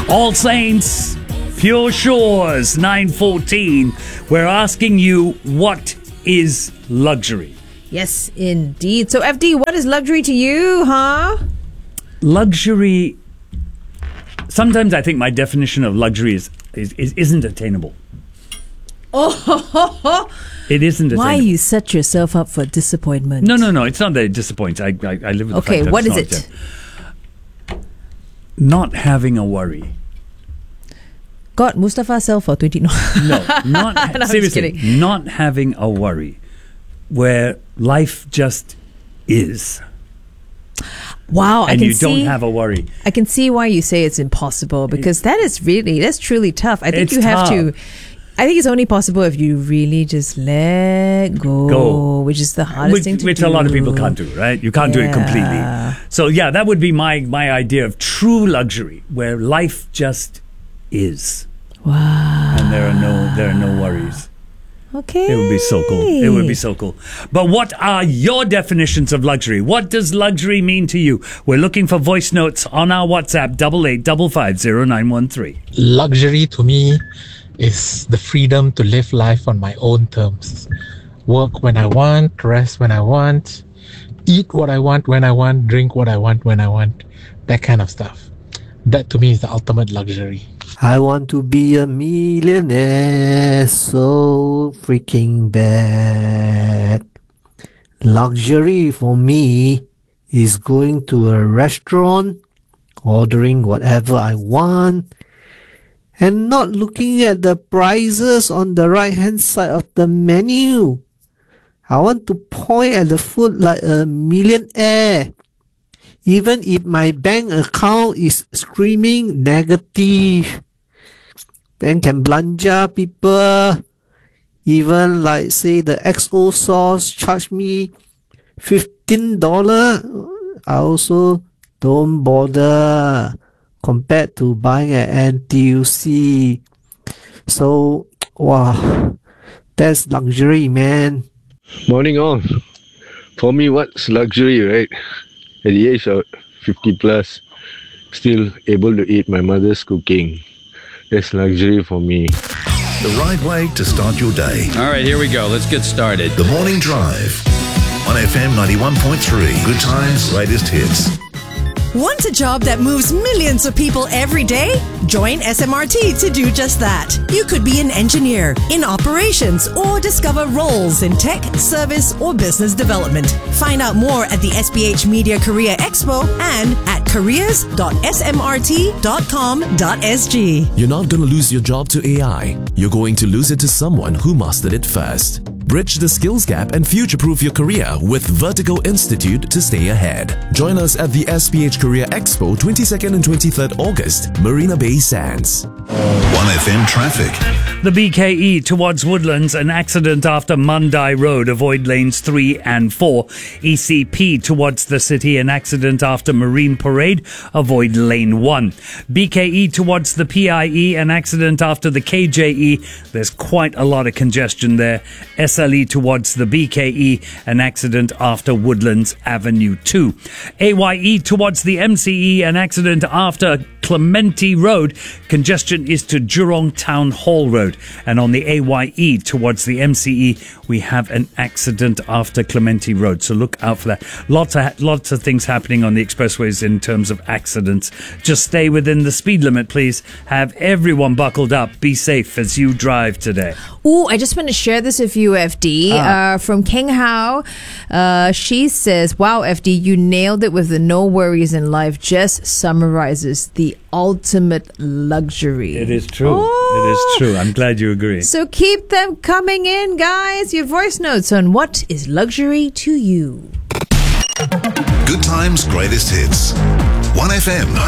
All Saints, Pure Shores, 9:14. We're asking you, what is luxury? Yes, indeed. So, FD, what is luxury to you, huh? Luxury. Sometimes I think my definition of luxury isn't attainable. Oh, it isn't attainable. Why you set yourself up for disappointment? No. It's not that it disappoints. I live with the fact that what it's is not it? Not having a worry. God, Mustafa sell for 20. No, not No, seriously. Not having a worry, where life just is. Wow, and you don't have a worry. I can see why you say it's impossible, because that's truly tough. I think it's you have tough. to. I think it's only possible if you really just let go. Which is the hardest thing to do. Which a lot of people can't do, right? You can't do it completely. So yeah, that would be my idea of true luxury, where life just is. Wow. And there are no worries. Okay. It would be so cool. But what are your definitions of luxury? What does luxury mean to you? We're looking for voice notes on our WhatsApp, 88550913. Luxury to me is the freedom to live life on my own terms. Work when I want, rest when I want, eat what I want when I want, drink what I want when I want, that kind of stuff. That to me is the ultimate luxury. I want to be a millionaire so freaking bad. Luxury for me is going to a restaurant, ordering whatever I want, and not looking at the prices on the right hand side of the menu. I want to point at the food like a millionaire. Even if my bank account is screaming negative, then can belanja people. Even like say the XO sauce charge me $15, I also don't bother compared to buying at NTUC. So, wow, that's luxury, man. Morning all. For me, what's luxury, right? At the age of 50 plus, still able to eat my mother's cooking. That's luxury for me. The right way to start your day. All right, here we go. Let's get started. The Morning Drive on FM 91.3. Good times, greatest hits. Want a job that moves millions of people every day? Join SMRT to do just that. You could be an engineer, in operations, or discover roles in tech, service, or business development. Find out more at the SPH Media Career Expo and at careers.smrt.com.sg. You're not going to lose your job to AI. You're going to lose it to someone who mastered it first. Bridge the skills gap and future-proof your career with Vertical Institute to stay ahead. Join us at the SPH Career Expo 22nd and 23rd August, Marina Bay Sands. 1FM traffic. The BKE towards Woodlands, an accident after Mandai Road. Avoid lanes 3 and 4. ECP towards the city, an accident after Marine Parade. Avoid lane 1. BKE towards the PIE, an accident after the KJE. There's quite a lot of congestion there. SLE towards the BKE, an accident after Woodlands Avenue 2. AYE towards the MCE, an accident after Clementi Road. Congestion is to Jurong Town Hall Road. And on the AYE towards the MCE, we have an accident after Clementi Road. So look out for that. Lots of things happening on the expressways in terms of accidents. Just stay within the speed limit, please. Have everyone buckled up. Be safe as you drive today. Ooh, I just want to share this with you, FD. From Keng Hao. She says, wow, FD, you nailed it with the no worries in life. Just summarizes the ultimate luxury. It is true. Oh. It is true. I'm glad you agree. So keep them coming in, guys. Your voice notes on what is luxury to you. Good times, greatest hits. 1FM